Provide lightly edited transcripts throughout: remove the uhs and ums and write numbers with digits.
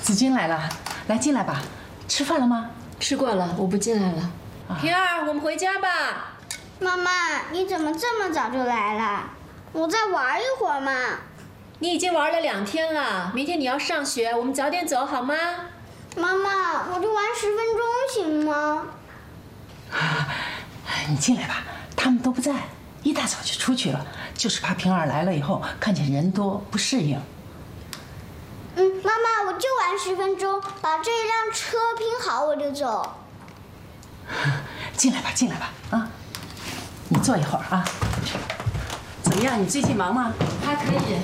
子君来了，来进来吧。吃饭了吗？ 吃过了，我不进来了。平儿，我们回家吧。 妈妈，你怎么这么早就来了？我再玩一会儿嘛。 你已经玩了2天了，明天你要上学，我们早点走好吗？ 妈妈，我就玩10分钟行吗？ 你进来吧，他们都不在，一大早就出去了，就是怕平儿来了以后看见人多不适应。 妈妈，我就玩10分钟，把这辆车拼好我就走。 进来吧，进来吧，啊，你坐一会儿啊。怎么样？你最近忙吗？ 还可以。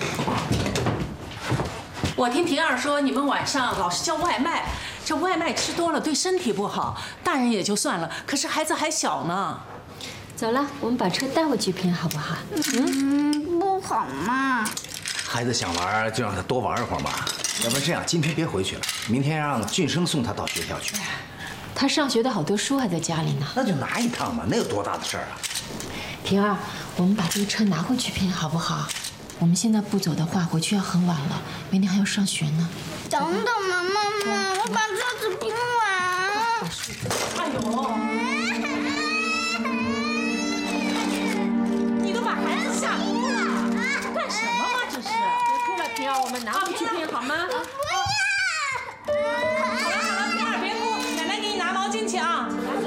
我听平儿说你们晚上老是叫外卖，这外卖吃多了对身体不好，大人也就算了，可是孩子还小呢。 走了，我们把车带回去拼好不好？ 不好嘛。 孩子想玩就让他多玩一会儿嘛。要不然这样，今天别回去了，明天让俊生送他到学校去。 他上学的好多书还在家里呢。 那就拿一趟嘛，那有多大的事儿啊？ 平儿，我们把这个车拿回去拼好不好？我们现在不走的话，回去要很晚了，明天还要上学呢。 等等嘛，妈妈，我把车子拼完。 哎呦，你都把孩子吓哭了，干什么嘛这是？ 别哭了，平儿，我们拿回去拼好吗？ 不要！ 好了，平儿别哭，奶奶给你拿毛巾去啊。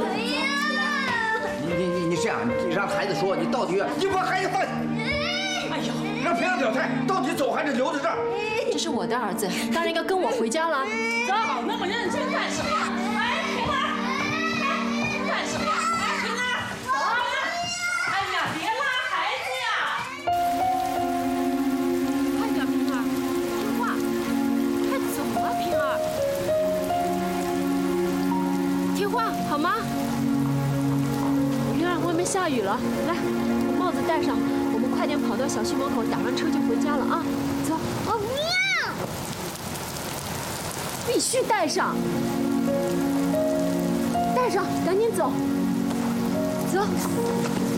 你这样，你让孩子说，你到底你把孩子放下。 哎呦， 让平儿表态，到底走还是留在这儿？ 这是我的儿子，当然应该跟我回家了。 走，那么认真干什么呀？哎，平儿，干什么呀？哎，平儿，走啊！哎呀，别拉孩子呀！ 快点，平儿，听话，快走啊，平儿，听话好吗？平儿，外面下雨了，来，把帽子戴上，我们快点跑到小区门口，打完车就回家了啊！走。 我不要！ 必须带上，带上，赶紧走，走。